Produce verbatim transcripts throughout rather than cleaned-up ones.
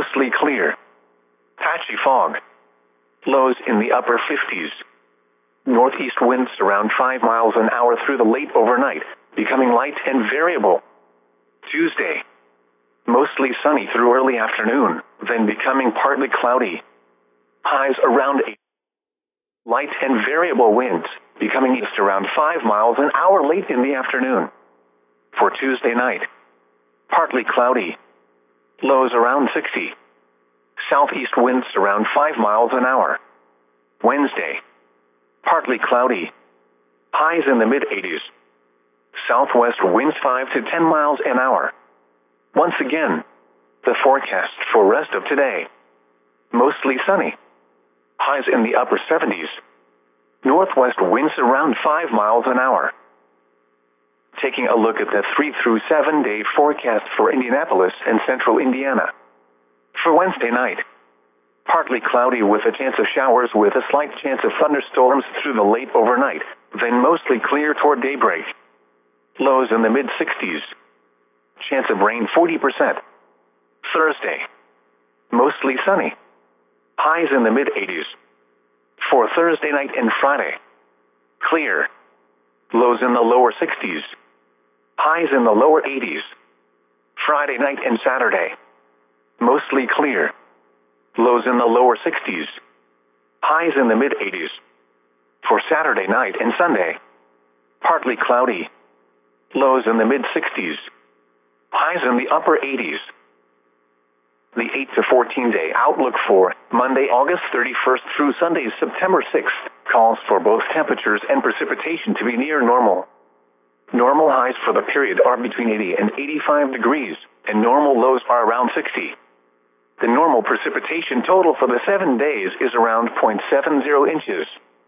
mostly clear. Patchy fog. Lows in the upper fifties. Northeast winds around five miles an hour through the late overnight, becoming light and variable. Tuesday. Mostly sunny through early afternoon, then becoming partly cloudy. Highs around eight. Light and variable winds, becoming east around five miles an hour late in the afternoon. For Tuesday night. Partly cloudy. Lows around sixty. Southeast winds around five miles an hour. Wednesday. Partly cloudy. Highs in the mid-eighties. Southwest winds five to ten miles an hour. Once again, the forecast for rest of today. Mostly sunny. Highs in the upper seventies. Northwest winds around five miles an hour. Taking a look at the three through seven day forecast for Indianapolis and central Indiana. For Wednesday night, partly cloudy with a chance of showers with a slight chance of thunderstorms through the late overnight, then mostly clear toward daybreak. Lows in the mid-sixties. Chance of rain forty percent. Thursday, mostly sunny. Highs in the mid-eighties. For Thursday night and Friday, clear. Lows in the lower sixties. Highs in the lower eighties. Friday night and Saturday, mostly clear. Lows in the lower sixties. Highs in the mid-eighties. For Saturday night and Sunday, partly cloudy. Lows in the mid-sixties. Highs in the upper eighties. The eight to fourteen day outlook for Monday, August thirty-first through Sunday, September sixth, calls for both temperatures and precipitation to be near normal. Normal highs for the period are between eighty and eighty-five degrees, and normal lows are around sixty. The normal precipitation total for the seven days is around zero point seven zero inches.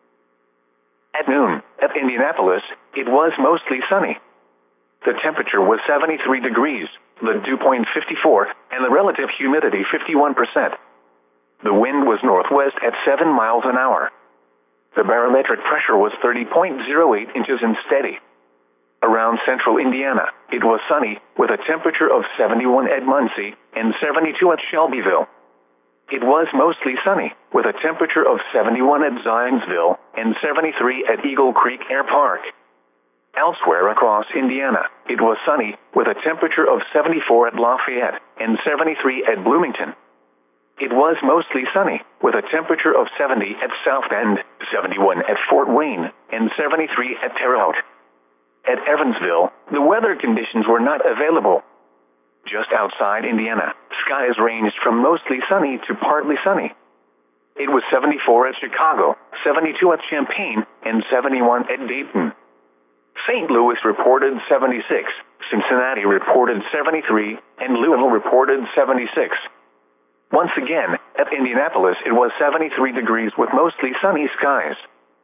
At noon, at Indianapolis, it was mostly sunny. The temperature was seventy-three degrees, the dew point fifty-four, and the relative humidity fifty-one percent. The wind was northwest at seven miles an hour. The barometric pressure was thirty point zero eight inches and steady. Around central Indiana, it was sunny, with a temperature of seventy-one at Muncie and seventy-two at Shelbyville. It was mostly sunny, with a temperature of seventy-one at Zionsville and seventy-three at Eagle Creek Air Park. Elsewhere across Indiana, it was sunny, with a temperature of seventy-four at Lafayette and seventy-three at Bloomington. It was mostly sunny, with a temperature of seventy at South Bend, seventy-one at Fort Wayne, and seventy-three at Terre Haute. At Evansville, the weather conditions were not available. Just outside Indiana, skies ranged from mostly sunny to partly sunny. It was seventy-four at Chicago, seventy-two at Champaign, and seventy-one at Dayton. Saint Louis reported seventy-six, Cincinnati reported seventy-three, and Louisville reported seventy-six. Once again, at Indianapolis it was seventy-three degrees with mostly sunny skies.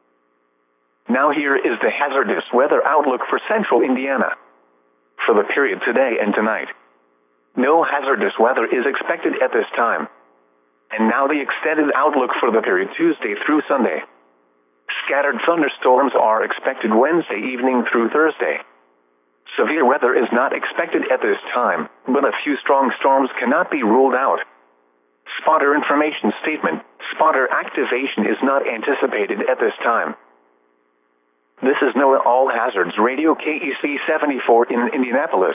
Now here is the hazardous weather outlook for central Indiana. For the period today and tonight, no hazardous weather is expected at this time. And now the extended outlook for the period Tuesday through Sunday. Scattered thunderstorms are expected Wednesday evening through Thursday. Severe weather is not expected at this time, but a few strong storms cannot be ruled out. Spotter information statement: spotter activation is not anticipated at this time. This is NOAA All Hazards Radio K E C seventy-four in Indianapolis.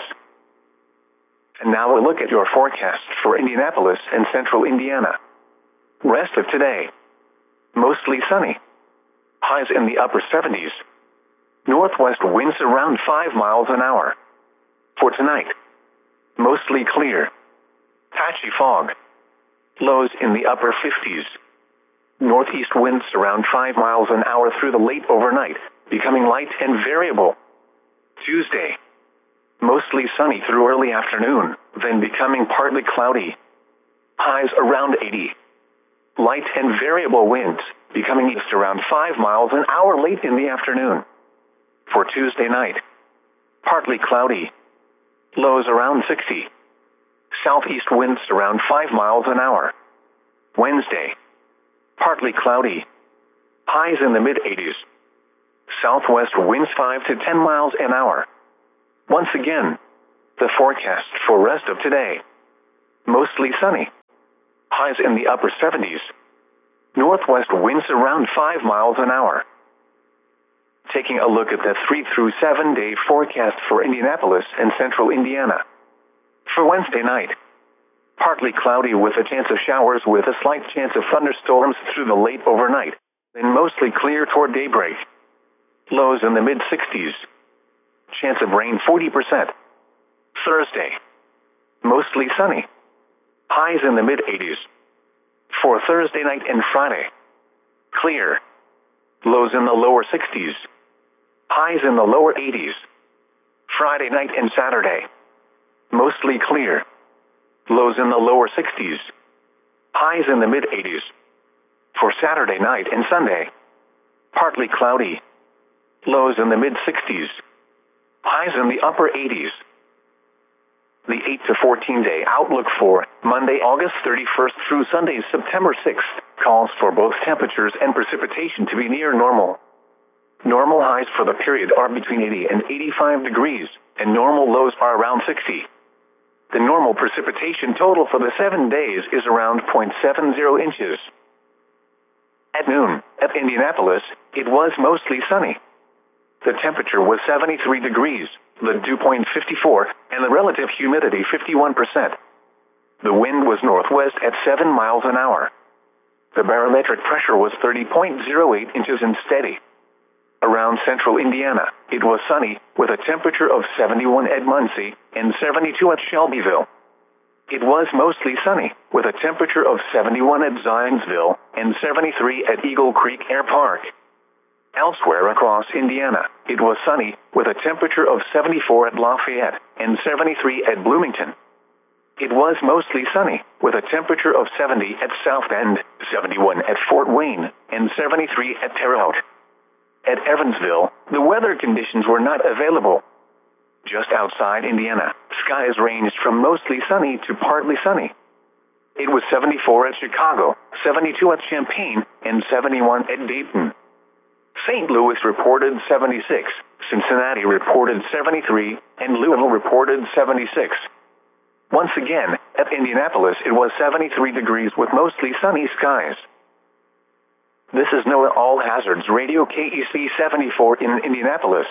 And now a look at your forecast for Indianapolis and central Indiana. Rest of today. Mostly sunny. Highs in the upper seventies. Northwest winds around five miles an hour. For tonight, mostly clear. Patchy fog. Lows in the upper fifties. Northeast winds around five miles an hour through the late overnight, becoming light and variable. Tuesday, mostly sunny through early afternoon, then becoming partly cloudy. Highs around eighty. Light and variable winds, becoming east around five miles an hour late in the afternoon. For Tuesday night, partly cloudy. Lows around sixty. Southeast winds around five miles an hour. Wednesday, partly cloudy. Highs in the mid-eighties. Southwest winds five to ten miles an hour. Once again, the forecast for rest of today. Mostly sunny. Highs in the upper seventies. Northwest winds around five miles an hour. Taking a look at the three through seven day forecast for Indianapolis and central Indiana. For Wednesday night, partly cloudy with a chance of showers with a slight chance of thunderstorms through the late overnight, then mostly clear toward daybreak. Lows in the mid sixties. Chance of rain forty percent. Thursday, mostly sunny. Highs in the mid eighties. For Thursday night and Friday, clear. Lows in the lower sixties. Highs in the lower eighties. Friday night and Saturday, mostly clear. Lows in the lower sixties. Highs in the mid eighties. For Saturday night and Sunday, partly cloudy. Lows in the mid sixties. Highs in the upper eighties. The eight to fourteen day outlook for Monday, August thirty-first through Sunday, September sixth, calls for both temperatures and precipitation to be near normal. Normal highs for the period are between eighty and eighty-five degrees, and normal lows are around sixty. The normal precipitation total for the seven days is around zero point seven zero inches. At noon, at Indianapolis, it was mostly sunny. The temperature was seventy-three degrees, the dew point fifty-four, and the relative humidity fifty-one percent. The wind was northwest at seven miles an hour. The barometric pressure was thirty point zero eight inches and steady. Around central Indiana, it was sunny, with a temperature of seventy-one at Muncie and seventy-two at Shelbyville. It was mostly sunny, with a temperature of seventy-one at Zionsville and seventy-three at Eagle Creek Air Park. Elsewhere across Indiana, it was sunny, with a temperature of seventy-four at Lafayette and seventy-three at Bloomington. It was mostly sunny, with a temperature of seventy at South Bend, seventy-one at Fort Wayne, and seventy-three at Terre Haute. At Evansville, the weather conditions were not available. Just outside Indiana, skies ranged from mostly sunny to partly sunny. It was seventy-four at Chicago, seventy-two at Champaign, and seventy-one at Dayton. Saint Louis reported seventy-six, Cincinnati reported seventy-three, and Louisville reported seventy-six. Once again, at Indianapolis it was seventy-three degrees with mostly sunny skies. This is NOAA All Hazards Radio K E C seventy-four in Indianapolis.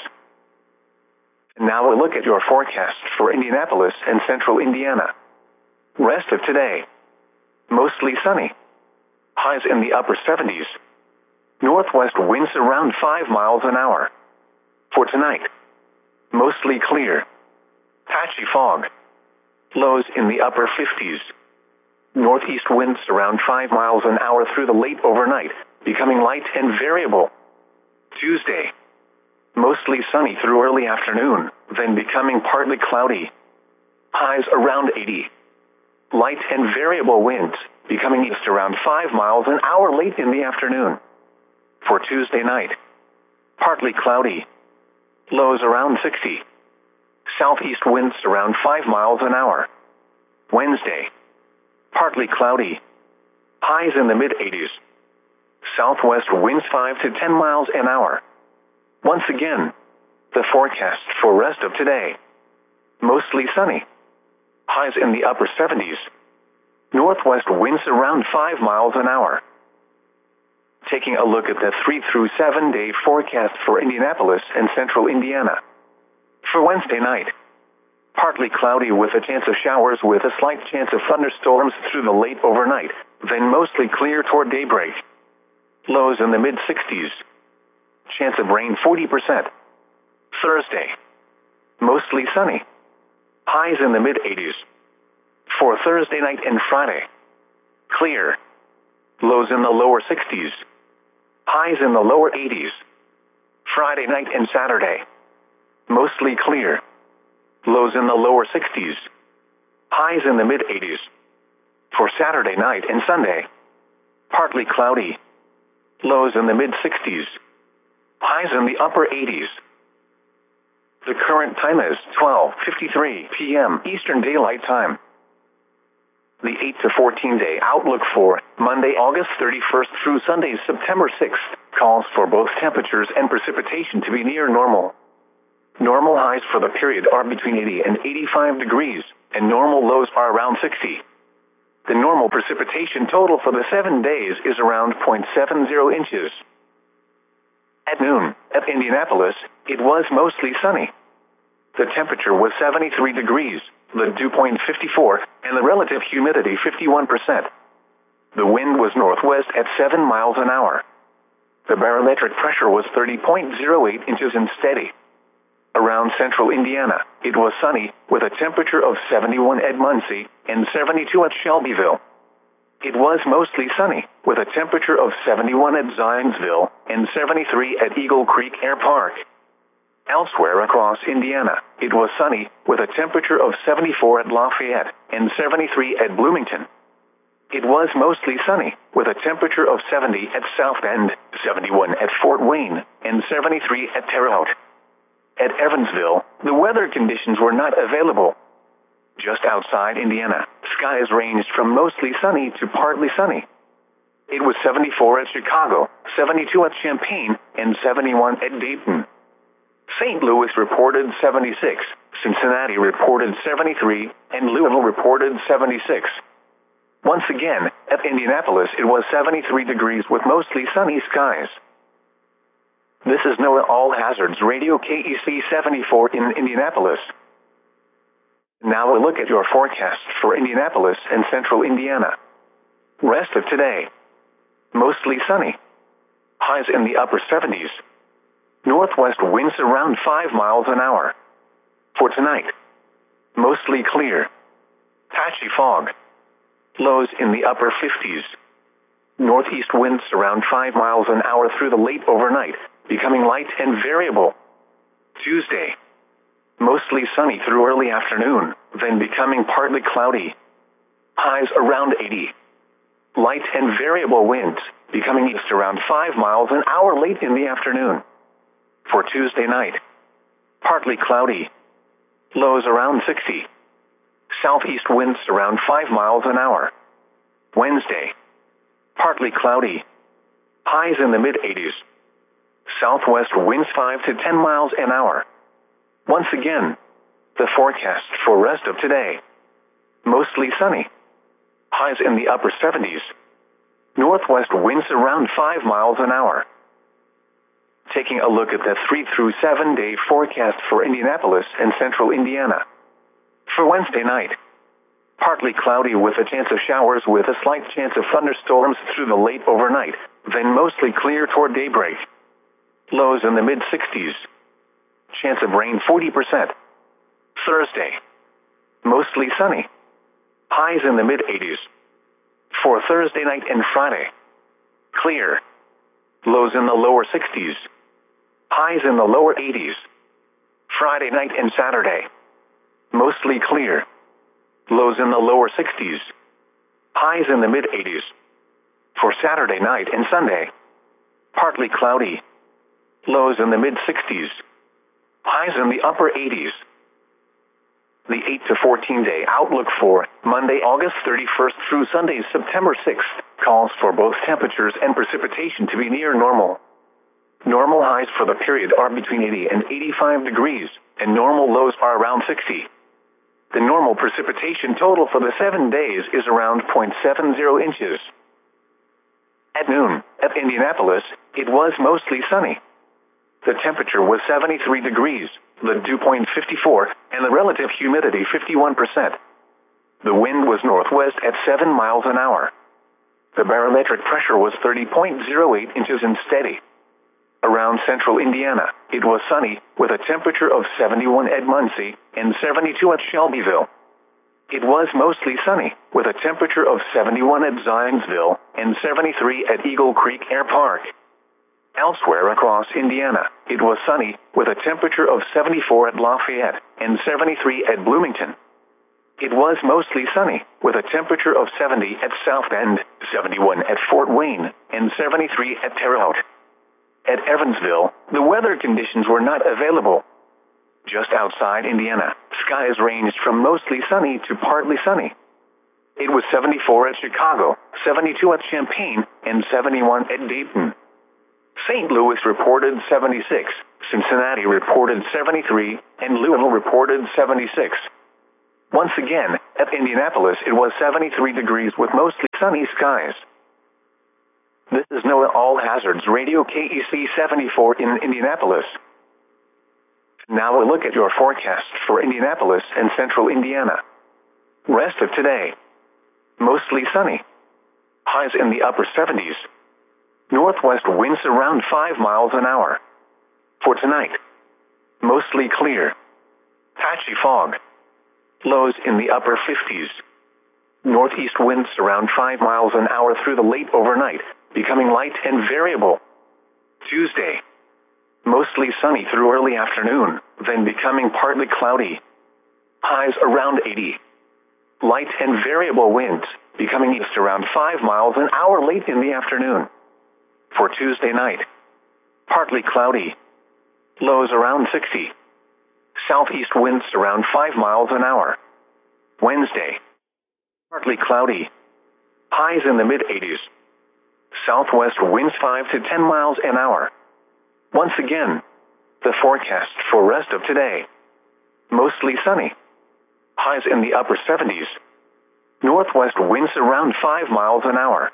Now a look at your forecast for Indianapolis and central Indiana. Rest of today, mostly sunny. Highs in the upper seventies. Northwest winds around five miles an hour. For tonight, mostly clear. Patchy fog. Lows in the upper fifties. Northeast winds around five miles an hour through the late overnight, becoming light and variable. Tuesday, mostly sunny through early afternoon, then becoming partly cloudy. Highs around eighty. Light and variable winds, becoming east around five miles an hour late in the afternoon. For Tuesday night, partly cloudy. Lows around sixty. Southeast winds around five miles an hour. Wednesday, partly cloudy. Highs in the mid eighties. Southwest winds five to ten miles an hour. Once again, the forecast for rest of today. Mostly sunny. Highs in the upper seventies. Northwest winds around five miles an hour. Taking a look at the three through seven day forecast for Indianapolis and central Indiana. For Wednesday night, partly cloudy with a chance of showers with a slight chance of thunderstorms through the late overnight, then mostly clear toward daybreak. Lows in the mid sixties. Chance of rain forty percent. Thursday, mostly sunny. Highs in the mid eighties. For Thursday night and Friday, clear. Lows in the lower sixties. Highs in the lower eighties. Friday night and Saturday, mostly clear. Lows in the lower sixties. Highs in the mid eighties. For Saturday night and Sunday, partly cloudy. Lows in the mid sixties. Highs in the upper eighties. The current time is twelve fifty-three p.m. Eastern Daylight Time. The eight to fourteen day outlook for Monday, August thirty-first through Sunday, September sixth, calls for both temperatures and precipitation to be near normal. Normal highs for the period are between eighty and eighty-five degrees, and normal lows are around sixty. The normal precipitation total for the seven days is around zero point seven zero inches. At noon, at Indianapolis, it was mostly sunny. The temperature was seventy-three degrees, the dew point fifty-four, and the relative humidity fifty-one percent. The wind was northwest at seven miles an hour. The barometric pressure was thirty point zero eight inches and steady. Around central Indiana, it was sunny, with a temperature of seventy-one at Muncie and seventy-two at Shelbyville. It was mostly sunny, with a temperature of seventy-one at Zionsville and seventy-three at Eagle Creek Air Park. Elsewhere across Indiana, it was sunny, with a temperature of seventy-four at Lafayette and seventy-three at Bloomington. It was mostly sunny, with a temperature of seventy at South Bend, seventy-one at Fort Wayne, and seventy-three at Terre Haute. At Evansville, the weather conditions were not available. Just outside Indiana, skies ranged from mostly sunny to partly sunny. It was seventy-four at Chicago, seventy-two at Champaign, and seventy-one at Dayton. Saint Louis reported seventy-six, Cincinnati reported seventy-three, and Louisville reported seventy-six. Once again, at Indianapolis it was seventy-three degrees with mostly sunny skies. This is NOAA All Hazards Radio K E C seventy-four in Indianapolis. Now a look at your forecast for Indianapolis and central Indiana. Rest of today. Mostly sunny. Highs in the upper seventies. Northwest winds around five miles an hour. For tonight. Mostly clear. Patchy fog. Lows in the upper fifties. Northeast winds around five miles an hour through the late overnight, becoming light and variable. Tuesday. Mostly sunny through early afternoon, then becoming partly cloudy. Highs around eighty. Light and variable winds, becoming east around five miles an hour late in the afternoon. For Tuesday night. Partly cloudy. Lows around sixty. Southeast winds around five miles an hour. Wednesday. Partly cloudy. Highs in the mid-eighties. Southwest winds five to ten miles an hour. Once again, the forecast for rest of today. Mostly sunny. Highs in the upper seventies. Northwest winds around five miles an hour. Taking a look at the three through seven day forecast for Indianapolis and central Indiana. For Wednesday night. Partly cloudy with a chance of showers with a slight chance of thunderstorms through the late overnight, then mostly clear toward daybreak. Lows in the mid-sixties. Chance of rain forty percent. Thursday. Mostly sunny. Highs in the mid-eighties. For Thursday night and Friday. Clear. Lows in the lower sixties. Highs in the lower eighties. Friday night and Saturday. Mostly clear. Lows in the lower sixties. Highs in the mid-eighties. For Saturday night and Sunday. Partly cloudy. Lows in the mid-sixties. Highs in the upper eighties. The eight to fourteen day outlook for Monday, August thirty-first through Sunday, September sixth, calls for both temperatures and precipitation to be near normal. Normal highs for the period are between eighty and eighty-five degrees, and normal lows are around sixty. The normal precipitation total for the seven days is around zero point seven zero inches. At noon, at Indianapolis, it was mostly sunny. The temperature was seventy-three degrees, the dew point fifty-four, and the relative humidity fifty-one percent. The wind was northwest at seven miles an hour. The barometric pressure was thirty point zero eight inches and steady. Around central Indiana, it was sunny, with a temperature of seventy-one at Muncie and seventy-two at Shelbyville. It was mostly sunny, with a temperature of seventy-one at Zionsville and seventy-three at Eagle Creek Air Park. Elsewhere across Indiana, it was sunny, with a temperature of seventy-four at Lafayette and seventy-three at Bloomington. It was mostly sunny, with a temperature of seventy at South Bend, seventy-one at Fort Wayne, and seventy-three at Terre Haute. At Evansville, the weather conditions were not available. Just outside Indiana, skies ranged from mostly sunny to partly sunny. It was seventy-four at Chicago, seventy-two at Champaign, and seventy-one at Dayton. Saint Louis reported seventy-six, Cincinnati reported seventy-three, and Louisville reported seventy-six. Once again, at Indianapolis it was seventy-three degrees with mostly sunny skies. This is NOAA All Hazards Radio K E C seventy-four in Indianapolis. Now a look at your forecast for Indianapolis and central Indiana. Rest of today. Mostly sunny. Highs in the upper seventies. Northwest winds around five miles an hour. For tonight. Mostly clear. Patchy fog. Lows in the upper fifties. Northeast winds around five miles an hour through the late overnight, becoming light and variable. Tuesday. Mostly sunny through early afternoon, then becoming partly cloudy. Highs around eighty. Light and variable winds, becoming east around five miles an hour late in the afternoon. For Tuesday night. Partly cloudy. Lows around sixty. Southeast winds around five miles an hour. Wednesday. Partly cloudy. Highs in the mid-eighties. Southwest winds five to ten miles an hour. Once again, the forecast for rest of today. Mostly sunny. Highs in the upper seventies. Northwest winds around five miles an hour.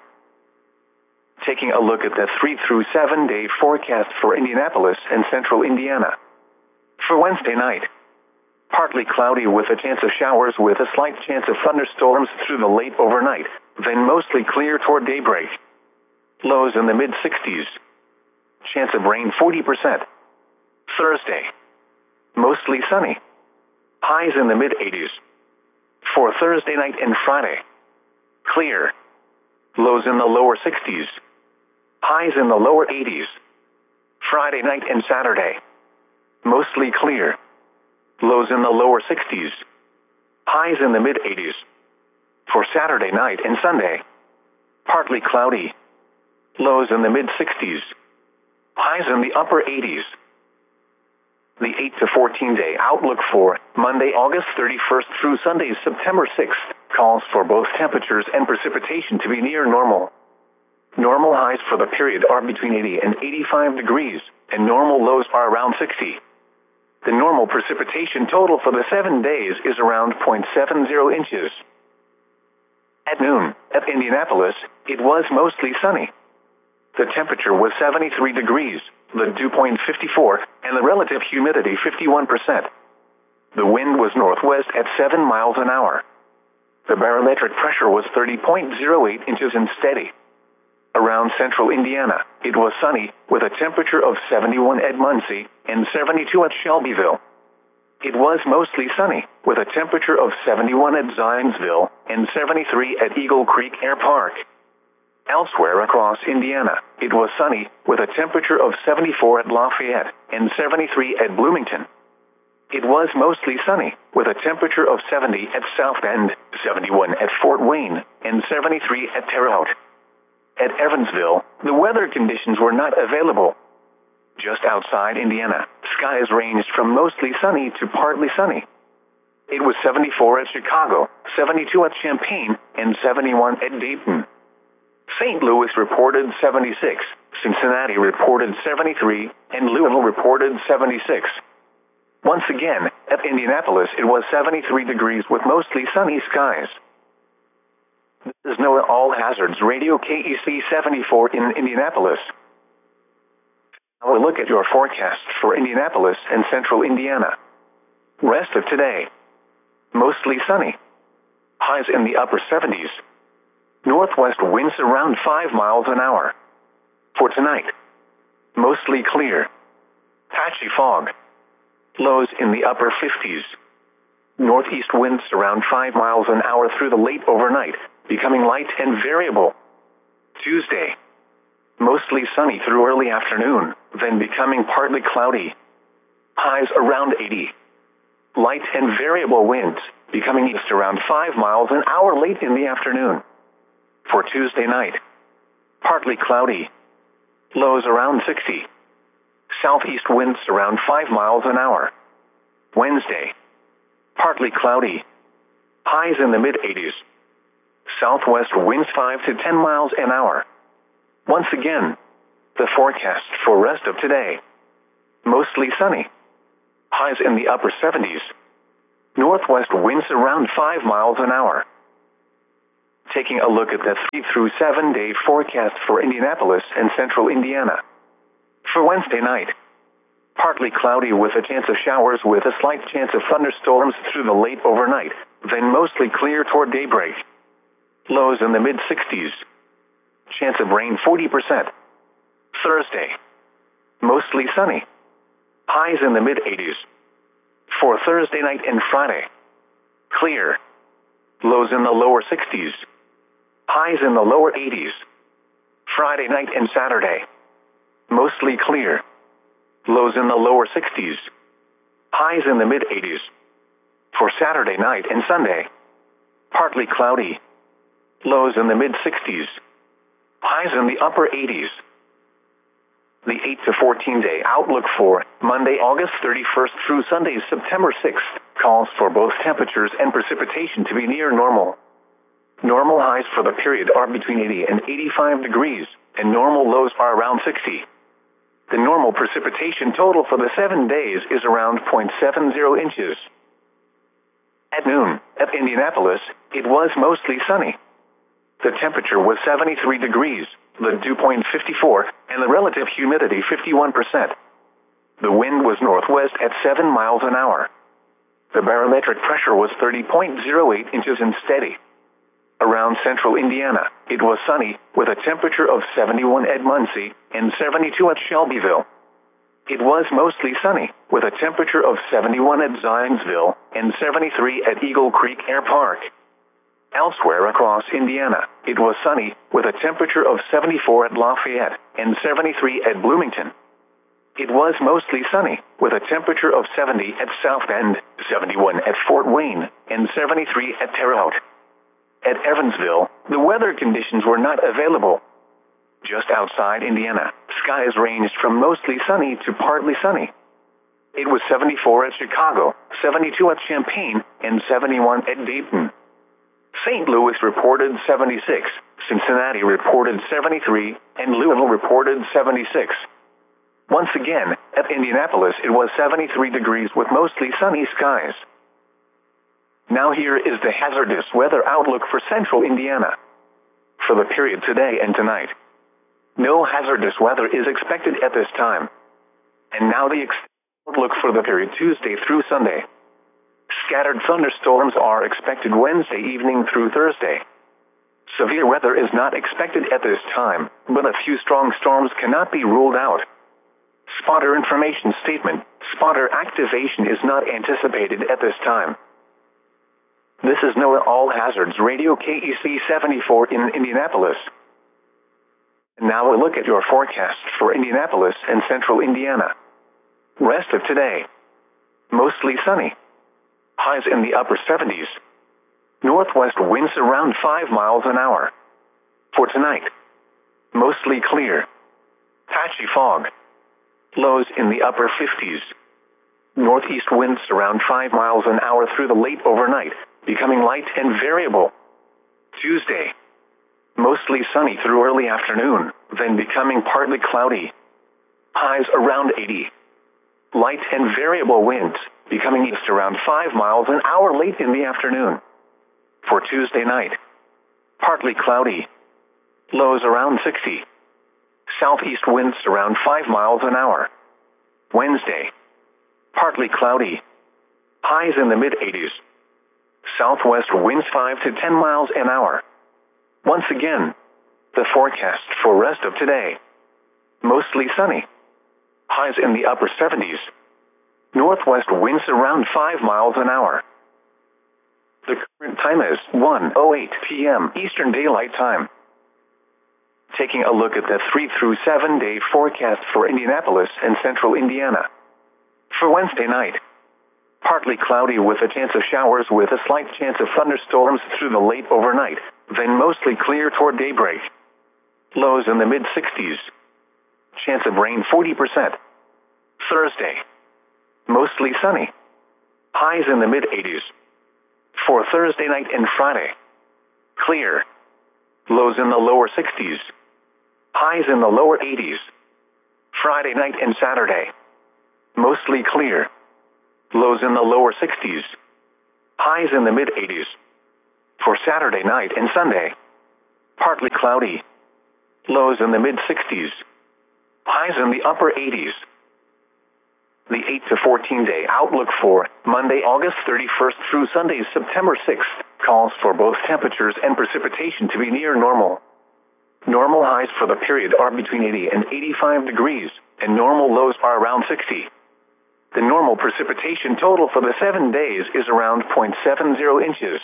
Taking a look at the three through seven day forecast for Indianapolis and central Indiana. For Wednesday night, partly cloudy with a chance of showers with a slight chance of thunderstorms through the late overnight, then mostly clear toward daybreak. Lows in the mid-sixties. Chance of rain forty percent. Thursday, mostly sunny. Highs in the mid-eighties. For Thursday night and Friday, clear. Lows in the lower sixties. Highs in the lower eighties. Friday night and Saturday, mostly clear. Lows in the lower sixties. Highs in the mid-eighties. For Saturday night and Sunday, partly cloudy. Lows in the mid-sixties. Highs in the upper eighties. The eight to fourteen day outlook for Monday, August thirty-first through Sunday, September sixth, calls for both temperatures and precipitation to be near normal. Normal highs for the period are between eighty and eighty-five degrees, and normal lows are around sixty. The normal precipitation total for the seven days is around zero point seven zero inches. At noon, at Indianapolis, it was mostly sunny. The temperature was seventy-three degrees, the dew point fifty-four, and the relative humidity fifty-one percent. The wind was northwest at seven miles an hour. The barometric pressure was thirty point zero eight inches and steady. Around central Indiana, it was sunny, with a temperature of seventy-one at Muncie and seventy-two at Shelbyville. It was mostly sunny, with a temperature of seventy-one at Zionsville and seventy-three at Eagle Creek Air Park. Elsewhere across Indiana, it was sunny, with a temperature of seventy-four at Lafayette and seventy-three at Bloomington. It was mostly sunny, with a temperature of seventy at South Bend, seventy-one at Fort Wayne, and seventy-three at Terre Haute. At Evansville, the weather conditions were not available. Just outside Indiana, skies ranged from mostly sunny to partly sunny. It was seventy-four at Chicago, seventy-two at Champaign, and seventy-one at Dayton. Saint Louis reported seventy-six, Cincinnati reported seventy-three, and Louisville reported seventy-six. Once again, at Indianapolis it was seventy-three degrees with mostly sunny skies. This is NOAA All Hazards Radio K E C seventy-four in Indianapolis. Now a look at your forecast for Indianapolis and central Indiana. Rest of today. Mostly sunny. Highs in the upper seventies. Northwest winds around five miles an hour. For tonight, mostly clear. Patchy fog. Lows in the upper fifties. Northeast winds around five miles an hour through the late overnight, becoming light and variable. Tuesday, mostly sunny through early afternoon, then becoming partly cloudy. Highs around eighty. Light and variable winds, becoming east around five miles an hour late in the afternoon. For Tuesday night, partly cloudy. Lows around sixty. Southeast winds around five miles an hour. Wednesday, partly cloudy. Highs in the mid-eighties. Southwest winds five to ten miles an hour. Once again, the forecast for rest of today. Mostly sunny. Highs in the upper seventies. Northwest winds around five miles an hour. Taking a look at the three through seven day forecast for Indianapolis and central Indiana. For Wednesday night, partly cloudy with a chance of showers with a slight chance of thunderstorms through the late overnight, then mostly clear toward daybreak. Lows in the mid sixties. Chance of rain forty percent. Thursday, mostly sunny. Highs in the mid eighties. For Thursday night and Friday, clear. Lows in the lower sixties. Highs in the lower eighties. Friday night and Saturday, mostly clear. Lows in the lower sixties. Highs in the mid eighties. For Saturday night and Sunday, partly cloudy. Lows in the mid sixties. Highs in the upper eighties. The eight to fourteen day outlook for Monday, August thirty-first through Sunday, September sixth, calls for both temperatures and precipitation to be near normal. Normal highs for the period are between eighty and eighty-five degrees, and normal lows are around sixty. The normal precipitation total for the seven days is around zero point seven zero inches. At noon, at Indianapolis, it was mostly sunny. The temperature was seventy-three degrees, the dew point fifty-four, and the relative humidity fifty-one percent. The wind was northwest at seven miles an hour. The barometric pressure was thirty point zero eight inches and steady. Around central Indiana, it was sunny, with a temperature of seventy-one at Muncie and seventy-two at Shelbyville. It was mostly sunny, with a temperature of seventy-one at Zionsville and seventy-three at Eagle Creek Air Park. Elsewhere across Indiana, it was sunny, with a temperature of seventy-four at Lafayette and seventy-three at Bloomington. It was mostly sunny, with a temperature of seventy at South Bend, seventy-one at Fort Wayne, and seventy-three at Terre Haute. At Evansville, the weather conditions were not available. Just outside Indiana, skies ranged from mostly sunny to partly sunny. It was seventy-four at Chicago, seventy-two at Champaign, and seventy-one at Dayton. Saint Louis reported seventy-six, Cincinnati reported seventy-three, and Louisville reported seventy-six. Once again, at Indianapolis it was seventy-three degrees with mostly sunny skies. Now here is the hazardous weather outlook for central Indiana. For the period today and tonight, no hazardous weather is expected at this time. And now the outlook for the period Tuesday through Sunday. Scattered thunderstorms are expected Wednesday evening through Thursday. Severe weather is not expected at this time, but a few strong storms cannot be ruled out. Spotter information statement: spotter activation is not anticipated at this time. This is NOAA All Hazards Radio K E C seventy-four in Indianapolis. And now we look at your forecast for Indianapolis and central Indiana. Rest of today, mostly sunny. Highs in the upper seventies. Northwest winds around five miles an hour. For tonight, mostly clear. Patchy fog. Lows in the upper fifties. Northeast winds around five miles an hour through the late overnight, becoming light and variable. Tuesday, mostly sunny through early afternoon, then becoming partly cloudy. Highs around eighty. Light and variable winds, becoming east around five miles an hour late in the afternoon. For Tuesday night, partly cloudy. Lows around sixty. Southeast winds around five miles an hour. Wednesday, partly cloudy. Highs in the mid eighties. Southwest winds five to ten miles an hour. Once again, the forecast for rest of today. Mostly sunny. Highs in the upper seventies. Northwest winds around five miles an hour. The current time is one oh eight p m Eastern Daylight Time. Taking a look at the three through seven day forecast for Indianapolis and central Indiana. For Wednesday night, partly cloudy with a chance of showers with a slight chance of thunderstorms through the late overnight, then mostly clear toward daybreak. Lows in the mid sixties. Chance of rain forty percent. Thursday, mostly sunny. Highs in the mid eighties. For Thursday night and Friday, clear. Lows in the lower sixties. Highs in the lower eighties. Friday night and Saturday, mostly clear. Lows in the lower sixties. highs in the mid eighties. For Saturday night and Sunday, partly cloudy, lows in the mid sixties, highs in the upper eighties. The eight to fourteen day outlook for Monday, August thirty-first through Sunday, September sixth, calls for both temperatures and precipitation to be near normal. Normal highs for the period are between eighty and eighty-five degrees, and normal lows are around sixty. The normal precipitation total for the seven days is around zero point seven zero inches.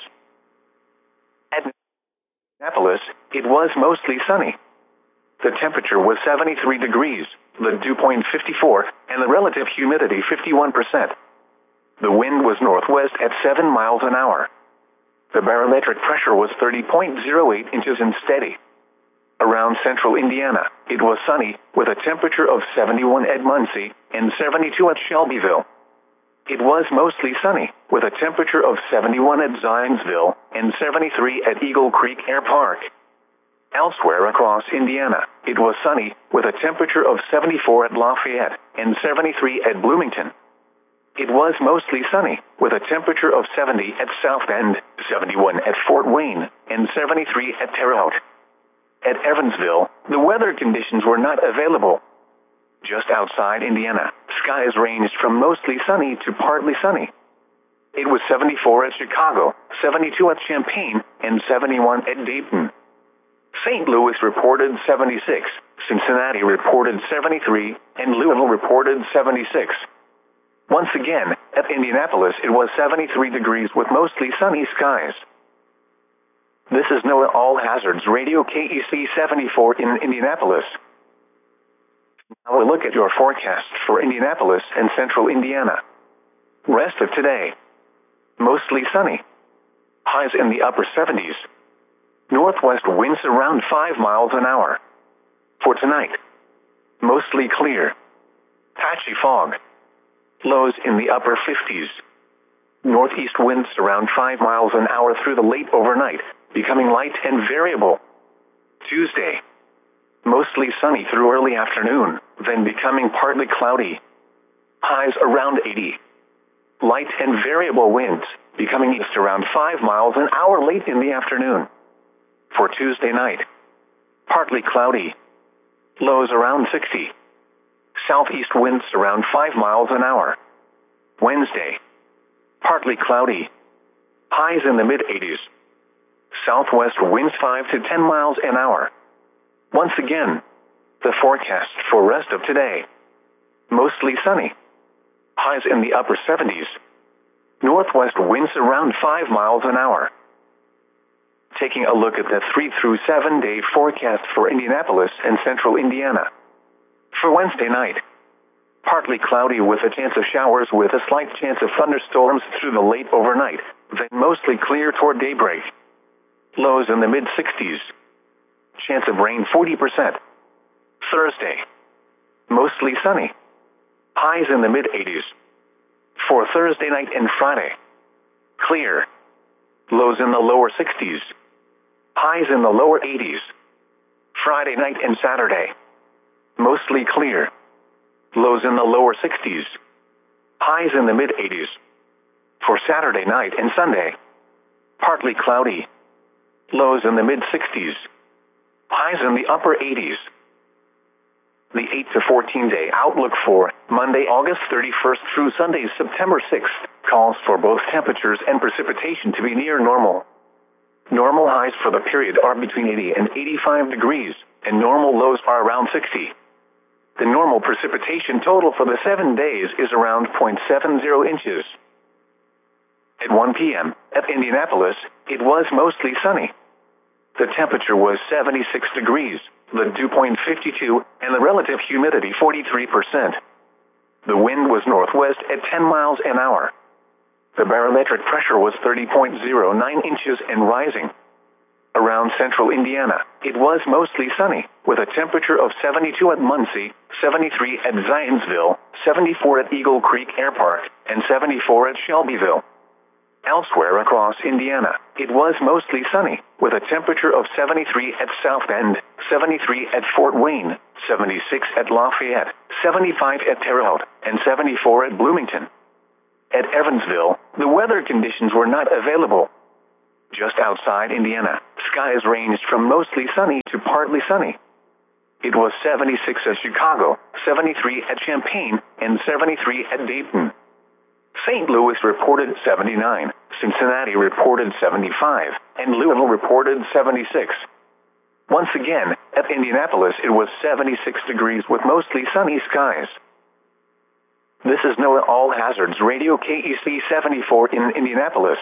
At Annapolis, it was mostly sunny. The temperature was seventy-three degrees, the dew point fifty-four, and the relative humidity fifty-one percent. The wind was northwest at seven miles an hour. The barometric pressure was thirty point zero eight inches and steady. Around central Indiana, it was sunny, with a temperature of seventy-one at Muncie and seventy-two at Shelbyville. It was mostly sunny, with a temperature of seventy-one at Zionsville and seventy-three at Eagle Creek Air Park. Elsewhere across Indiana, it was sunny, with a temperature of seventy-four at Lafayette and seventy-three at Bloomington. It was mostly sunny, with a temperature of seventy at South Bend, seventy-one at Fort Wayne, and seventy-three at Terre Haute. At Evansville, the weather conditions were not available. Just outside Indiana, skies ranged from mostly sunny to partly sunny. It was seventy-four at Chicago, seventy-two at Champaign, and seventy-one at Dayton. Saint Louis reported seventy-six, Cincinnati reported seventy-three, and Louisville reported seventy-six. Once again, at Indianapolis it was seventy-three degrees with mostly sunny skies. This is NOAA All Hazards Radio K E C seventy-four in Indianapolis. Now we'll look at your forecast for Indianapolis and central Indiana. Rest of today, mostly sunny. Highs in the upper seventies. Northwest winds around five miles an hour. For tonight, mostly clear. Patchy fog. Lows in the upper fifties. Northeast winds around five miles an hour through the late overnight, becoming light and variable. Tuesday, mostly sunny through early afternoon, then becoming partly cloudy. Highs around eighty. Light and variable winds, becoming east around five miles an hour late in the afternoon. For Tuesday night, partly cloudy. Lows around sixty. Southeast winds around five miles an hour. Wednesday, partly cloudy. Highs in the mid eighties. Southwest winds five to ten miles an hour. Once again, the forecast for rest of today. Mostly sunny. Highs in the upper seventies. Northwest winds around five miles an hour. Taking a look at the three through seven day forecast for Indianapolis and central Indiana. For Wednesday night, partly cloudy with a chance of showers with a slight chance of thunderstorms through the late overnight, then mostly clear toward daybreak. Lows in the mid sixties. Chance of rain forty percent. Thursday, mostly sunny. Highs in the mid eighties. For Thursday night and Friday, clear. Lows in the lower sixties. Highs in the lower eighties. Friday night and Saturday, mostly clear. Lows in the lower sixties. Highs in the mid eighties. For Saturday night and Sunday, partly cloudy. Lows in the mid sixties. Highs in the upper eighties. The eight to fourteen day outlook for Monday, August thirty-first through Sunday, September sixth, calls for both temperatures and precipitation to be near normal. Normal highs for the period are between eighty and eighty-five degrees, and normal lows are around sixty. The normal precipitation total for the seven days is around zero point seven zero inches. At one p m at Indianapolis, it was mostly sunny. The temperature was seventy-six degrees, the dew point fifty-two, and the relative humidity forty-three percent. The wind was northwest at ten miles an hour. The barometric pressure was thirty point zero nine inches and rising. Around central Indiana, it was mostly sunny, with a temperature of seventy-two at Muncie, seventy-three at Zionsville, seventy-four at Eagle Creek Air Park, and seventy-four at Shelbyville. Elsewhere across Indiana, it was mostly sunny, with a temperature of seventy-three at South Bend, seventy-three at Fort Wayne, seventy-six at Lafayette, seventy-five at Terre Haute, and seventy-four at Bloomington. At Evansville, the weather conditions were not available. Just outside Indiana, skies ranged from mostly sunny to partly sunny. It was seventy-six at Chicago, seventy-three at Champaign, and seventy-three at Dayton. Saint Louis reported seventy-nine, Cincinnati reported seventy-five, and Louisville reported seventy-six. Once again, at Indianapolis it was seventy-six degrees with mostly sunny skies. This is NOAA All Hazards Radio K E C seventy-four in Indianapolis.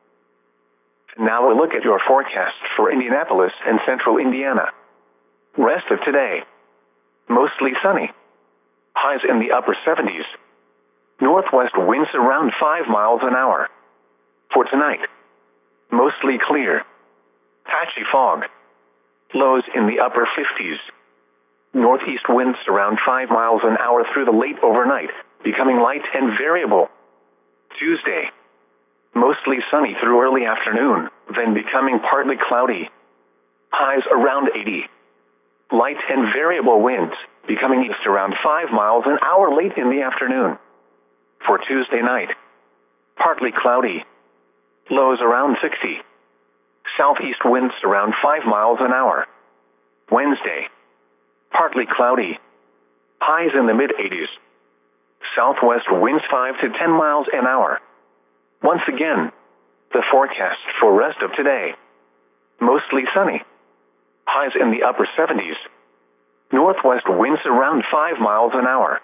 Now a look at your forecast for Indianapolis and central Indiana. Rest of today. Mostly sunny. Highs in the upper seventies. Northwest winds around five miles an hour. For tonight. Mostly clear. Patchy fog. Lows in the upper fifties. Northeast winds around five miles an hour through the late overnight, becoming light and variable. Tuesday. Mostly sunny through early afternoon, then becoming partly cloudy. Highs around eighty. Light and variable winds, becoming east around five miles an hour late in the afternoon. For Tuesday night. Partly cloudy. Lows around sixty. Southeast winds around five miles an hour. Wednesday. Partly cloudy. Highs in the mid-eighties. Southwest winds five to ten miles an hour. Once again, the forecast for rest of today. Mostly sunny. Highs in the upper seventies. Northwest winds around five miles an hour.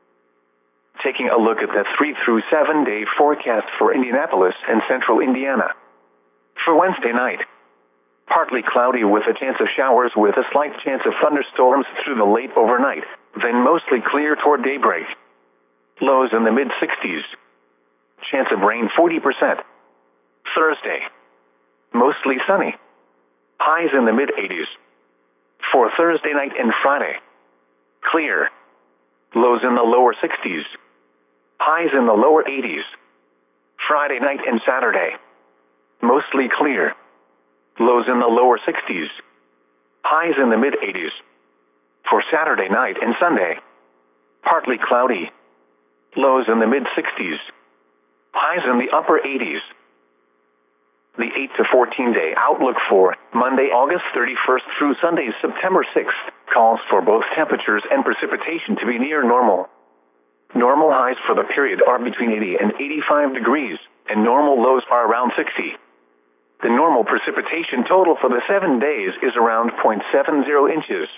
Taking a look at the three through seven day forecast for Indianapolis and central Indiana. For Wednesday night, partly cloudy with a chance of showers with a slight chance of thunderstorms through the late overnight, then mostly clear toward daybreak. Lows in the mid-sixties. Chance of rain forty percent. Thursday, mostly sunny. Highs in the mid-eighties. For Thursday night and Friday, clear. Lows in the lower sixties. Highs in the lower eighties. Friday night and Saturday, mostly clear. Lows in the lower sixties. Highs in the mid-eighties. For Saturday night and Sunday, partly cloudy. Lows in the mid-sixties. Highs in the upper eighties. The eight to fourteen day outlook for Monday, August thirty-first through Sunday, September sixth, calls for both temperatures and precipitation to be near normal. Normal highs for the period are between eighty and eighty-five degrees, and normal lows are around sixty. The normal precipitation total for the seven days is around zero point seven zero inches.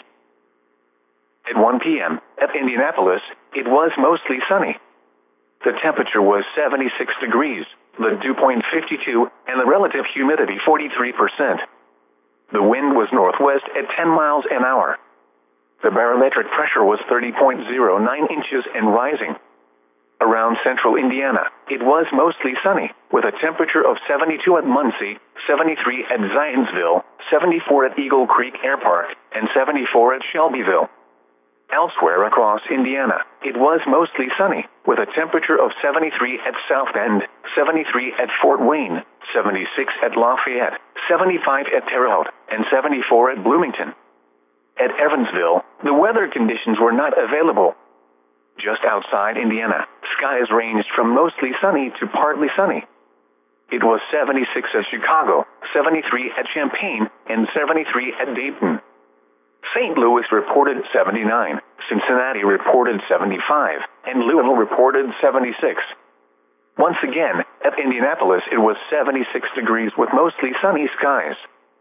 At one p m at Indianapolis, it was mostly sunny. The temperature was seventy-six degrees, the dew point fifty-two, and the relative humidity forty-three percent. The wind was northwest at ten miles an hour. The barometric pressure was thirty point zero nine inches and rising. Around central Indiana, it was mostly sunny, with a temperature of seventy-two at Muncie, seventy-three at Zionsville, seventy-four at Eagle Creek Air Park, and seventy-four at Shelbyville. Elsewhere across Indiana, it was mostly sunny, with a temperature of seventy-three at South Bend, seventy-three at Fort Wayne, seventy-six at Lafayette, seventy-five at Terre Haute, and seventy-four at Bloomington. At Evansville, the weather conditions were not available. Just outside Indiana, skies ranged from mostly sunny to partly sunny. It was seventy-six at Chicago, seventy-three at Champaign, and seventy-three at Dayton. Saint Louis reported seventy-nine, Cincinnati reported seventy-five, and Louisville reported seventy-six. Once again, at Indianapolis it was seventy-six degrees with mostly sunny skies.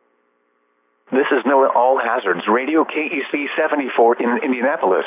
This is NOAA All Hazards Radio K E C seventy-four in Indianapolis.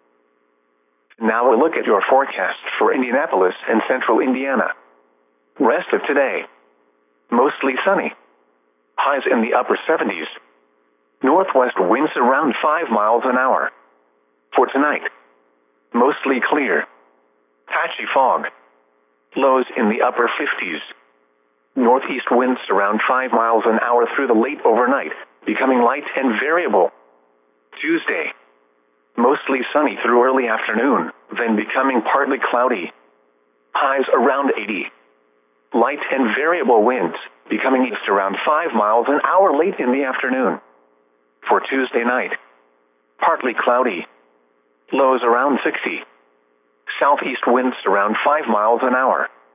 Now a look at your forecast for Indianapolis and central Indiana. Rest of today. Mostly sunny. Highs in the upper seventies. Northwest winds around five miles an hour. For tonight, mostly clear. Patchy fog. Lows in the upper fifties. Northeast winds around five miles an hour through the late overnight, becoming light and variable. Tuesday, mostly sunny through early afternoon, then becoming partly cloudy. Highs around eighty. Light and variable winds, becoming east around five miles an hour late in the afternoon. For Tuesday night, partly cloudy. Lows around sixty. Southeast winds around five miles an hour.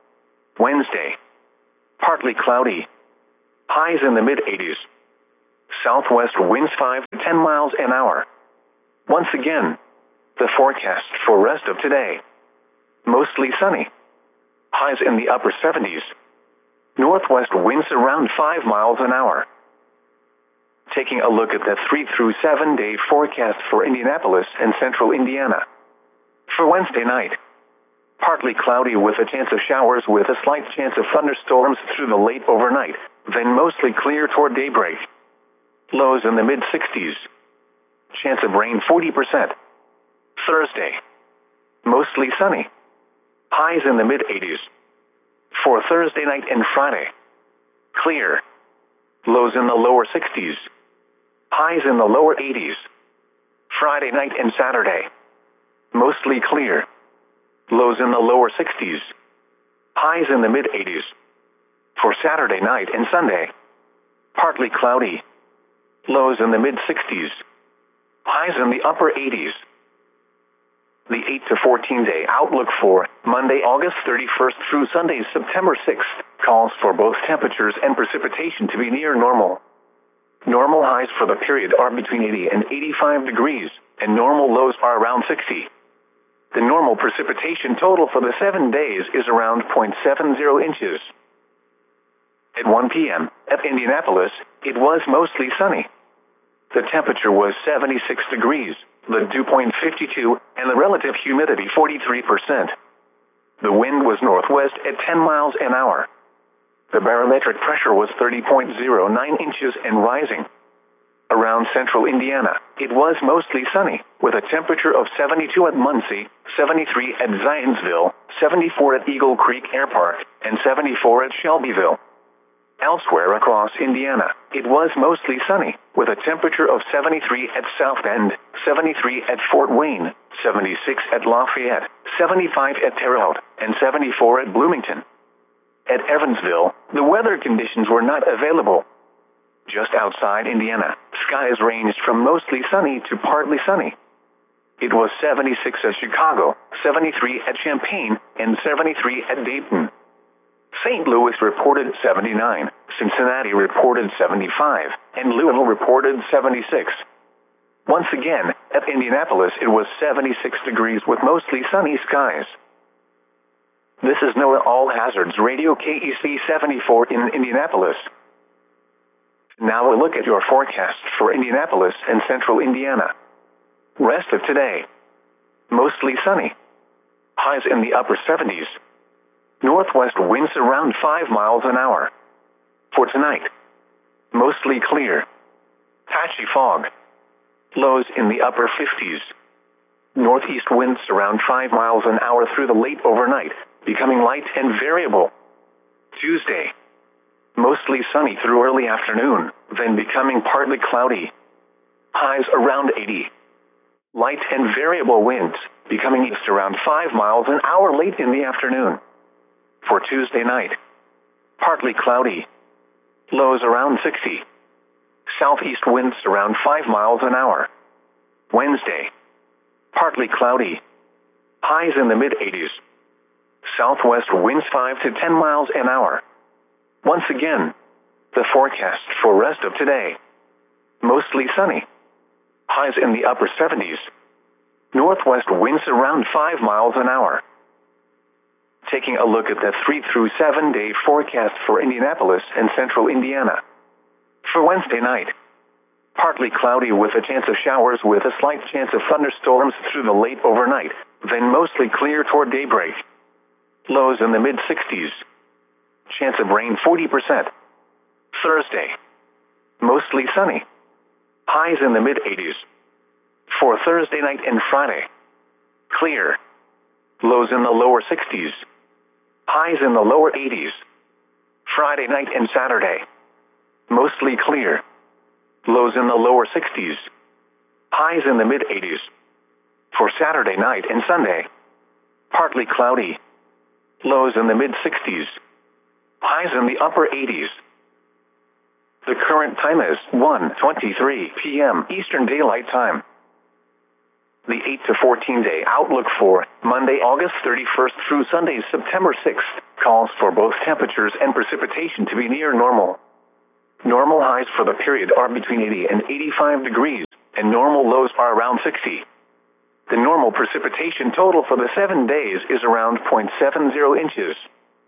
Wednesday, partly cloudy. Highs in the mid eighties. Southwest winds five to ten miles an hour. Once again, the forecast for rest of today. Mostly sunny. Highs in the upper seventies. Northwest winds around five miles an hour. Taking a look at the three through seven day forecast for Indianapolis and central Indiana. For Wednesday night, partly cloudy with a chance of showers with a slight chance of thunderstorms through the late overnight, then mostly clear toward daybreak. Lows in the mid sixties. Chance of rain forty percent. Thursday, mostly sunny. Highs in the mid eighties. For Thursday night and Friday, clear. Lows in the lower sixties. Highs in the lower eighties. Friday night and Saturday, mostly clear. Lows in the lower sixties. Highs in the mid eighties. For Saturday night and Sunday, partly cloudy. Lows in the mid sixties. Highs in the upper eighties. The eight to fourteen day outlook for Monday, August thirty-first through Sunday, September sixth, calls for both temperatures and precipitation to be near normal. Normal highs for the period are between eighty and eighty-five degrees, and normal lows are around sixty. The normal precipitation total for the seven days is around zero point seven zero inches. At one p m at Indianapolis, it was mostly sunny. The temperature was seventy-six degrees, the dew point fifty-two, and the relative humidity forty-three percent. The wind was northwest at ten miles an hour. The barometric pressure was thirty point zero nine inches and rising. Around central Indiana, it was mostly sunny, with a temperature of seventy-two at Muncie, seventy-three at Zionsville, seventy-four at Eagle Creek Air Park, and seventy-four at Shelbyville. Elsewhere across Indiana, it was mostly sunny, with a temperature of seventy-three at South Bend, seventy-three at Fort Wayne, seventy-six at Lafayette, seventy-five at Terre Haute, and seventy-four at Bloomington. At Evansville, the weather conditions were not available. Just outside Indiana, skies ranged from mostly sunny to partly sunny. It was seventy-six at Chicago, seventy-three at Champaign, and seventy-three at Dayton. Saint Louis reported seventy-nine, Cincinnati reported seventy-five, and Louisville reported seventy-six. Once again, at Indianapolis it was seventy-six degrees with mostly sunny skies. This is NOAA All Hazards Radio K E C seventy-four in Indianapolis. Now a look at your forecast for Indianapolis and central Indiana. Rest of today. Mostly sunny. Highs in the upper seventies. Northwest winds around five miles an hour. For tonight, mostly clear. Patchy fog. Lows in the upper fifties. Northeast winds around five miles an hour through the late overnight, becoming light and variable. Tuesday, mostly sunny through early afternoon, then becoming partly cloudy. Highs around eighty. Light and variable winds, becoming east around five miles an hour late in the afternoon. For Tuesday night, partly cloudy. Lows around sixty. Southeast winds around five miles an hour. Wednesday, partly cloudy. Highs in the mid eighties. Southwest winds five to ten miles an hour. Once again, the forecast for rest of today. Mostly sunny. Highs in the upper seventies. Northwest winds around five miles an hour. Taking a look at the three through seven day forecast for Indianapolis and central Indiana. For Wednesday night, partly cloudy with a chance of showers with a slight chance of thunderstorms through the late overnight, then mostly clear toward daybreak. Lows in the mid sixties. Chance of rain forty percent. Thursday, mostly sunny. Highs in the mid eighties. For Thursday night and Friday, clear. Lows in the lower sixties. Highs in the lower eighties. Friday night and Saturday, mostly clear. Lows in the lower sixties. Highs in the mid eighties. For Saturday night and Sunday, partly cloudy. Lows in the mid sixties. Highs in the upper eighties. The current time is one twenty-three p m Eastern Daylight Time. The eight to fourteen day outlook for Monday, August thirty-first through Sunday, September sixth, calls for both temperatures and precipitation to be near normal. Normal highs for the period are between eighty and eighty-five degrees, and normal lows are around sixty. The normal precipitation total for the seven days is around zero point seven zero inches.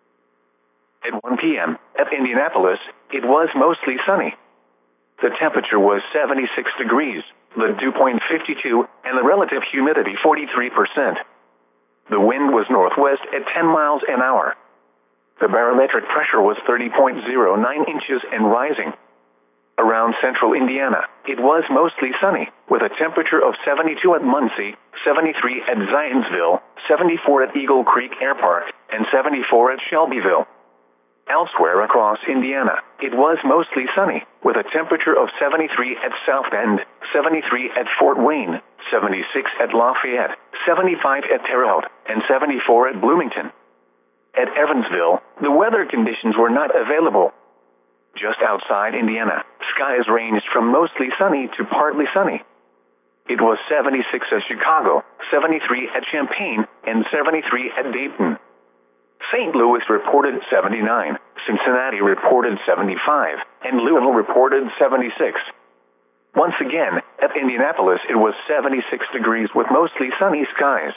At one p m at Indianapolis, it was mostly sunny. The temperature was seventy-six degrees, the dew point fifty-two, and the relative humidity forty-three percent. The wind was northwest at ten miles an hour. The barometric pressure was thirty point zero nine inches and rising. Around central Indiana, it was mostly sunny, with a temperature of seventy-two at Muncie, seventy-three at Zionsville, seventy-four at Eagle Creek Air Park, and seventy-four at Shelbyville. Elsewhere across Indiana, it was mostly sunny, with a temperature of seventy-three at South Bend, seventy-three at Fort Wayne, seventy-six at Lafayette, seventy-five at Terre Haute, and seventy-four at Bloomington. At Evansville, the weather conditions were not available. Just outside Indiana, skies ranged from mostly sunny to partly sunny. It was seventy-six at Chicago, seventy-three at Champaign, and seventy-three at Dayton. Saint Louis reported seventy-nine, Cincinnati reported seventy-five, and Louisville reported seventy-six. Once again, at Indianapolis it was seventy-six degrees with mostly sunny skies.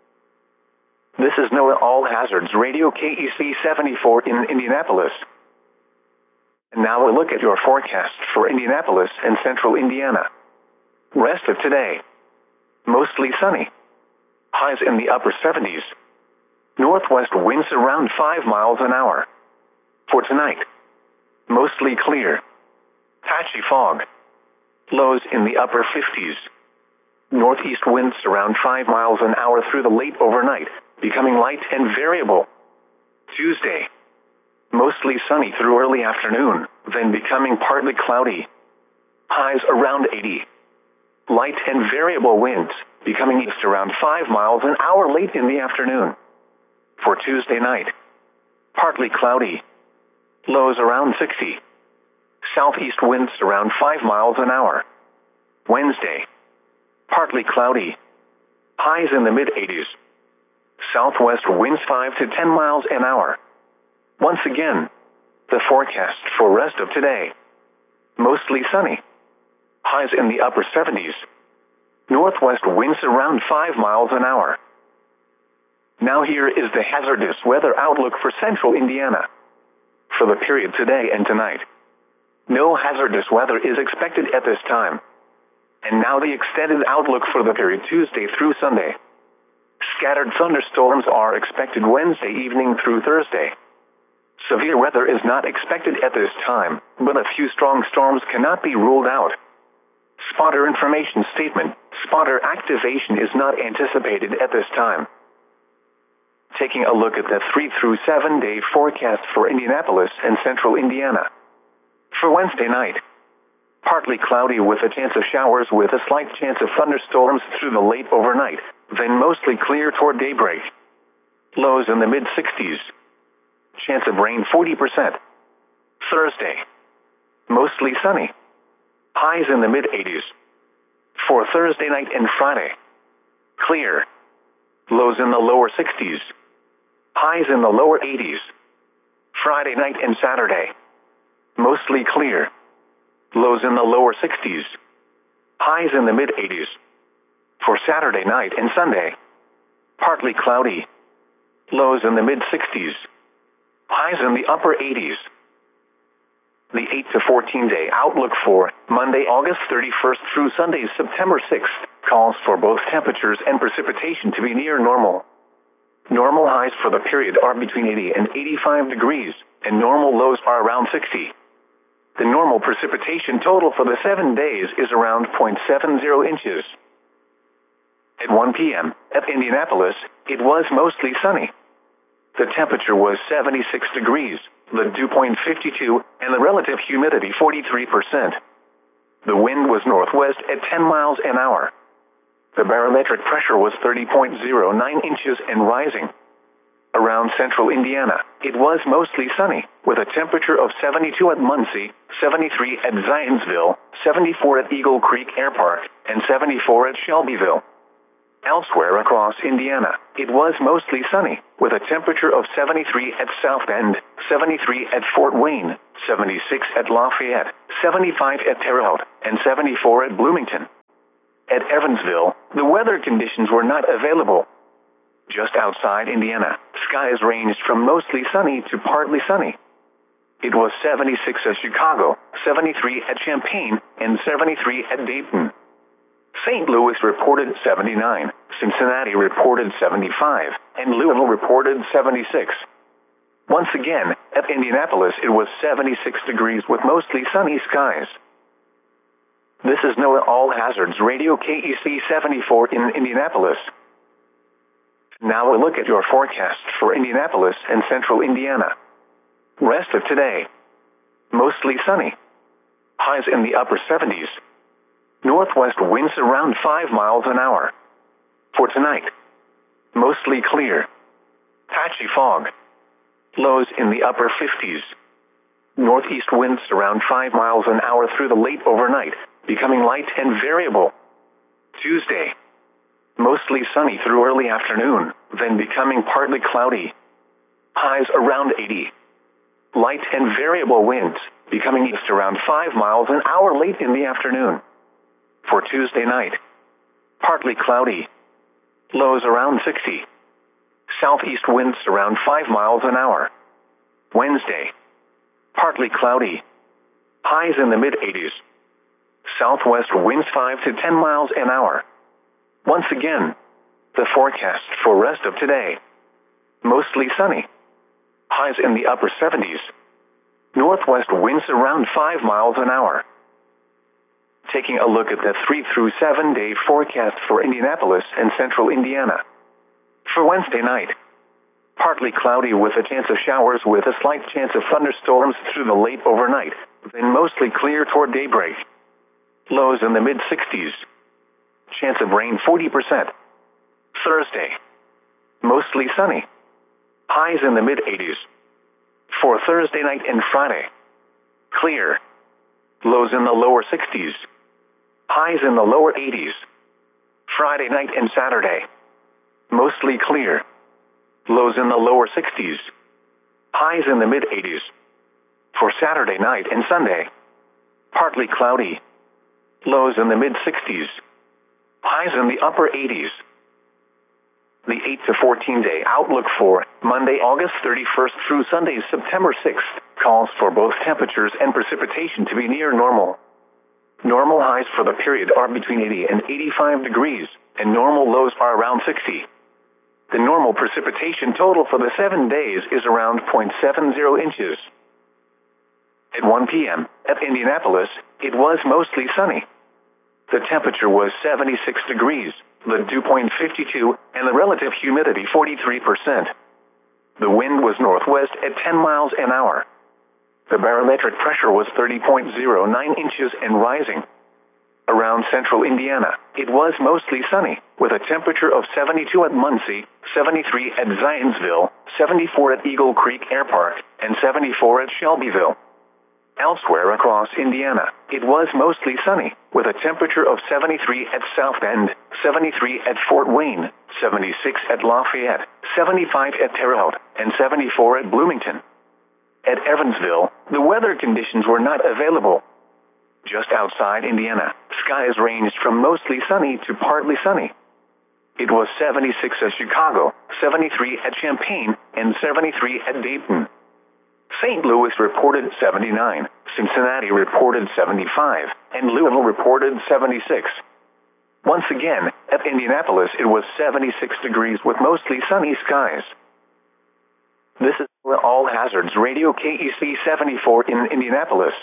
This is NOAA All Hazards Radio K E C seventy-four in Indianapolis. And now we'll look at your forecast for Indianapolis and central Indiana. Rest of today. Mostly sunny. Highs in the upper seventies. Northwest winds around five miles an hour. For tonight, mostly clear. Patchy fog. Lows in the upper fifties. Northeast winds around five miles an hour through the late overnight, becoming light and variable. Tuesday, mostly sunny through early afternoon, then becoming partly cloudy. Highs around eighty. Light and variable winds, becoming east around five miles an hour late in the afternoon. For Tuesday night, partly cloudy. Lows around sixty. Southeast winds around five miles an hour. Wednesday, partly cloudy. Highs in the mid-eighties. Southwest winds five to ten miles an hour. Once again, the forecast for rest of today. Mostly sunny. Highs in the upper seventies. Northwest winds around five miles an hour. Now here is the hazardous weather outlook for central Indiana. For the period today and tonight, no hazardous weather is expected at this time. And now the extended outlook for the period Tuesday through Sunday. Scattered thunderstorms are expected Wednesday evening through Thursday. Severe weather is not expected at this time, but a few strong storms cannot be ruled out. Spotter information statement: spotter activation is not anticipated at this time. Taking a look at the three through seven day forecast for Indianapolis and central Indiana. For Wednesday night, partly cloudy with a chance of showers with a slight chance of thunderstorms through the late overnight, then mostly clear toward daybreak. Lows in the mid-sixties. Chance of rain forty percent. Thursday, mostly sunny. Highs in the mid-eighties. For Thursday night and Friday, clear. Lows in the lower sixties. Highs in the lower eighties. Friday night and Saturday, mostly clear. Lows in the lower sixties. Highs in the mid-eighties. For Saturday night and Sunday, partly cloudy. Lows in the mid-sixties. Highs in the upper eighties. The eight to fourteen day outlook for Monday, August thirty-first through Sunday, September sixth, calls for both temperatures and precipitation to be near normal. Normal highs for the period are between eighty and eighty-five degrees, and normal lows are around sixty. The normal precipitation total for the seven days is around zero point seven zero inches. At one p m at Indianapolis, it was mostly sunny. The temperature was seventy-six degrees, the dew point fifty-two, and the relative humidity forty-three percent. The wind was northwest at ten miles an hour. The barometric pressure was thirty point zero nine inches and rising. Around central Indiana, it was mostly sunny, with a temperature of seventy-two at Muncie, seventy-three at Zionsville, seventy-four at Eagle Creek Air Park, and seventy-four at Shelbyville. Elsewhere across Indiana, it was mostly sunny, with a temperature of seventy-three at South Bend, seventy-three at Fort Wayne, seventy-six at Lafayette, seventy-five at Terre Haute, and seventy-four at Bloomington. At Evansville, the weather conditions were not available. Just outside Indiana, skies ranged from mostly sunny to partly sunny. It was seventy-six at Chicago, seventy-three at Champaign, and seventy-three at Dayton. Saint Louis reported seventy-nine, Cincinnati reported seventy-five, and Louisville reported seventy-six. Once again, at Indianapolis it was seventy-six degrees with mostly sunny skies. This is NOAA All Hazards Radio K E C seventy-four in Indianapolis. Now a look at your forecast for Indianapolis and central Indiana. Rest of today. Mostly sunny. Highs in the upper seventies. Northwest winds around five miles an hour. For tonight, mostly clear. Patchy fog. Lows in the upper fifties. Northeast winds around five miles an hour through the late overnight, becoming light and variable. Tuesday, mostly sunny through early afternoon, then becoming partly cloudy. Highs around eighty. Light and variable winds, becoming east around five miles an hour late in the afternoon. For Tuesday night, partly cloudy. Lows around sixty. Southeast winds around five miles an hour. Wednesday, partly cloudy. Highs in the mid-eighties. Southwest winds five to ten miles an hour. Once again, the forecast for rest of today. Mostly sunny. Highs in the upper seventies. Northwest winds around five miles an hour. Taking a look at the three through seven day forecast for Indianapolis and central Indiana. For Wednesday night, partly cloudy with a chance of showers with a slight chance of thunderstorms through the late overnight, then mostly clear toward daybreak. Lows in the mid-sixties. Chance of rain forty percent. Thursday, mostly sunny. Highs in the mid-eighties. For Thursday night and Friday, clear. Lows in the lower sixties. Highs in the lower eighties. Friday night and Saturday, mostly clear. Lows in the lower sixties. Highs in the mid-eighties. For Saturday night and Sunday, partly cloudy. Lows in the mid-sixties. Highs in the upper eighties. The eight to fourteen day outlook for Monday, August thirty-first through Sunday, September sixth, calls for both temperatures and precipitation to be near normal. Normal highs for the period are between eighty and eighty-five degrees, and normal lows are around sixty. The normal precipitation total for the seven days is around zero point seven zero inches. At one p m at Indianapolis, it was mostly sunny. The temperature was seventy-six degrees, the dew point fifty-two, and the relative humidity forty-three percent. The wind was northwest at ten miles an hour. The barometric pressure was thirty point zero nine inches and rising. Around central Indiana, it was mostly sunny, with a temperature of seventy-two at Muncie, seventy-three at Zionsville, seventy-four at Eagle Creek Air Park, and seventy-four at Shelbyville. Elsewhere across Indiana, it was mostly sunny, with a temperature of seventy-three at South Bend, seventy-three at Fort Wayne, seventy-six at Lafayette, seventy-five at Terre Haute, and seventy-four at Bloomington. At Evansville, the weather conditions were not available. Just outside Indiana, skies ranged from mostly sunny to partly sunny. It was seventy-six at Chicago, seventy-three at Champaign, and seventy-three at Dayton. Saint Louis reported seventy-nine, Cincinnati reported seventy-five, and Louisville reported seventy-six. Once again, at Indianapolis it was seventy-six degrees with mostly sunny skies. This is All Hazards Radio K E C seventy-four in Indianapolis.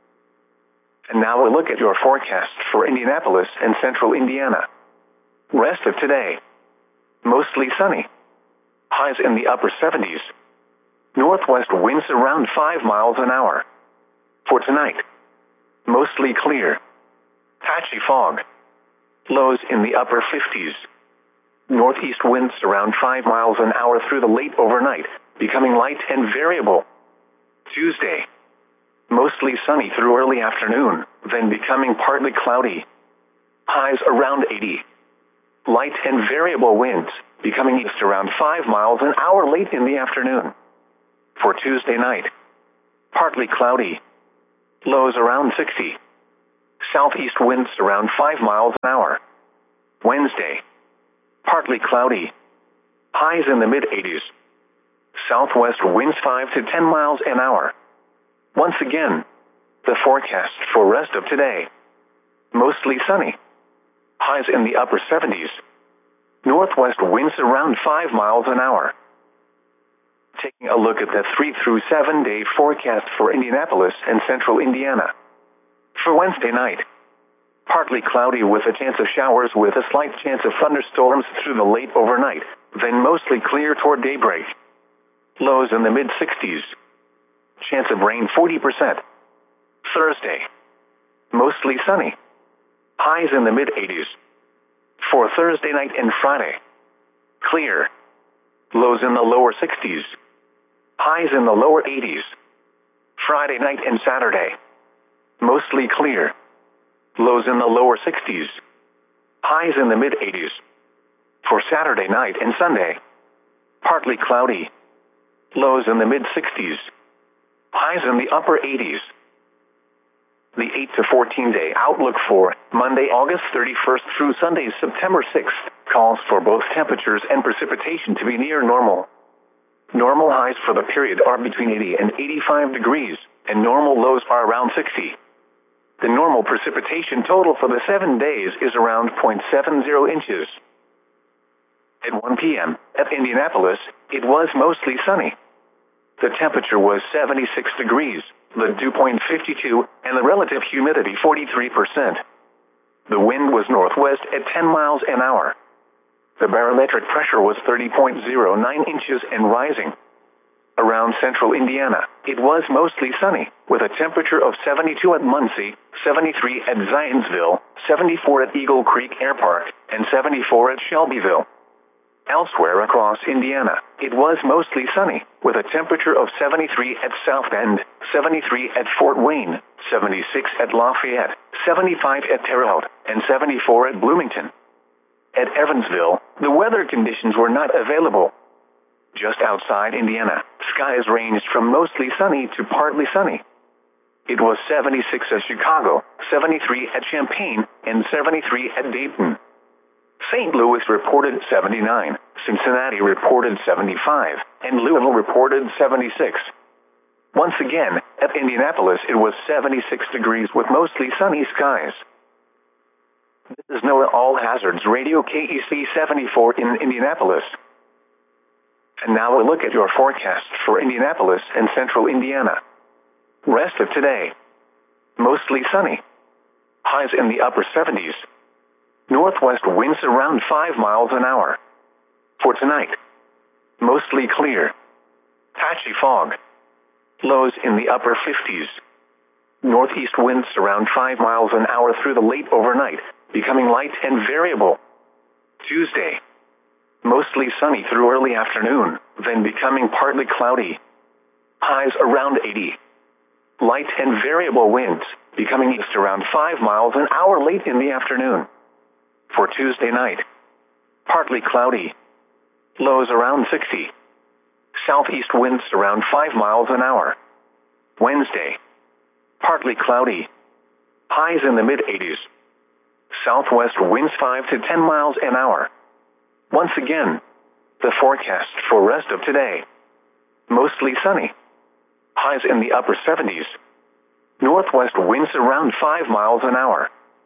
And now a look at your forecast for Indianapolis and central Indiana. Rest of today. Mostly sunny. Highs in the upper seventies. Northwest winds around five miles an hour. For tonight, mostly clear. Patchy fog. Lows in the upper fifties. Northeast winds around five miles an hour through the late overnight, becoming light and variable. Tuesday, mostly sunny through early afternoon, then becoming partly cloudy. Highs around eighty. Light and variable winds, becoming east around five miles an hour late in the afternoon. For Tuesday night, partly cloudy. Lows around sixty. Southeast winds around five miles an hour. Wednesday, partly cloudy. Highs in the mid-eighties. Southwest winds five to ten miles an hour. Once again, the forecast for rest of today. Mostly sunny. Highs in the upper seventies. Northwest winds around five miles an hour. Taking a look at the three through seven day forecast for Indianapolis and central Indiana. For Wednesday night, partly cloudy with a chance of showers with a slight chance of thunderstorms through the late overnight, then mostly clear toward daybreak. Lows in the mid-sixties. Chance of rain forty percent. Thursday, mostly sunny. Highs in the mid-eighties. For Thursday night and Friday, clear. Lows in the lower sixties. Highs in the lower eighties. Friday night and Saturday, mostly clear. Lows in the lower sixties. Highs in the mid-eighties. For Saturday night and Sunday, partly cloudy. Lows in the mid-sixties. Highs in the upper eighties. The eight to fourteen day outlook for Monday, August thirty-first through Sunday, September sixth, calls for both temperatures and precipitation to be near normal. Normal highs for the period are between eighty and eighty-five degrees, and normal lows are around sixty. The normal precipitation total for the seven days is around zero point seven zero inches. At one p m at Indianapolis, it was mostly sunny. The temperature was seventy-six degrees, the dew point fifty-two, and the relative humidity forty-three percent. The wind was northwest at ten miles an hour. The barometric pressure was thirty point zero nine inches and rising. Around central Indiana, it was mostly sunny, with a temperature of seventy-two at Muncie, seventy-three at Zionsville, seventy-four at Eagle Creek Air Park, and seventy-four at Shelbyville. Elsewhere across Indiana, it was mostly sunny, with a temperature of seventy-three at South Bend, seventy-three at Fort Wayne, seventy-six at Lafayette, seventy-five at Terre Haute, and seventy-four at Bloomington. At Evansville, the weather conditions were not available. Just outside Indiana, skies ranged from mostly sunny to partly sunny. It was seventy-six at Chicago, seventy-three at Champaign, and seventy-three at Dayton. Saint Louis reported seventy-nine, Cincinnati reported seventy-five, and Louisville reported seventy-six. Once again, at Indianapolis it was seventy-six degrees with mostly sunny skies. This is NOAA All Hazards Radio K E C seventy-four in Indianapolis. And now a look at your forecast for Indianapolis and central Indiana. Rest of today. Mostly sunny. Highs in the upper seventies. Northwest winds around five miles an hour. For tonight, mostly clear. Patchy fog. Lows in the upper fifties. Northeast winds around five miles an hour through the late overnight, becoming light and variable. Tuesday, mostly sunny through early afternoon, then becoming partly cloudy. Highs around eighty. Light and variable winds, becoming east around five miles an hour late in the afternoon. For Tuesday night, partly cloudy. Lows around sixty. Southeast winds around five miles an hour. Wednesday, partly cloudy. Highs in the mid-eighties. Southwest winds five to ten miles an hour. Once again, the forecast for rest of today. Mostly sunny. Highs in the upper seventies. Northwest winds around five miles an hour.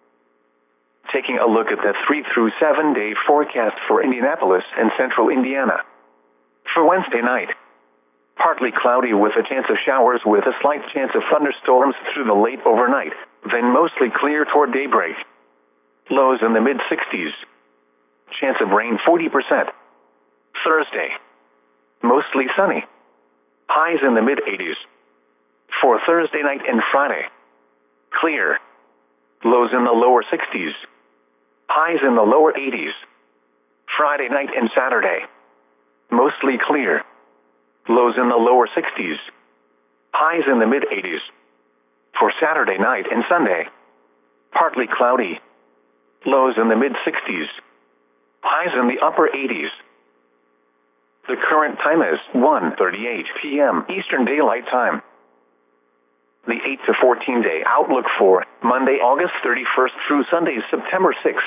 Taking a look at the three through seven day forecast for Indianapolis and central Indiana. For Wednesday night, partly cloudy with a chance of showers with a slight chance of thunderstorms through the late overnight, then mostly clear toward daybreak. Lows in the mid-sixties. Chance of rain forty percent. Thursday, mostly sunny. Highs in the mid-eighties. For Thursday night and Friday, clear. Lows in the lower sixties. Highs in the lower eighties. Friday night and Saturday, mostly clear. Lows in the lower sixties. Highs in the mid-eighties. For Saturday night and Sunday, partly cloudy. Lows in the mid-sixties. Highs in the upper eighties. The current time is one thirty-eight p m Eastern Daylight Time. The eight to fourteen day outlook for Monday, August thirty-first through Sunday, September sixth.